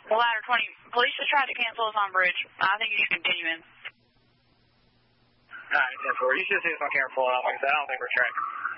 Ladder 20, police just tried to cancel us on bridge. I think you should continue in. Alright, 10-4. You should see us on camera pull out. Like I said, I don't think we're tracking.